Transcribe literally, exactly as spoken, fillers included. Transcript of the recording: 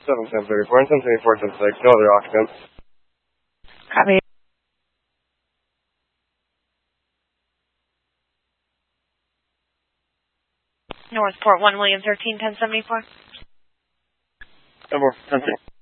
seven ten thirty-four and ten twenty-four ten six. No other occupants. Copy. Northport one William thirteen ten seventy four. ten four ten six.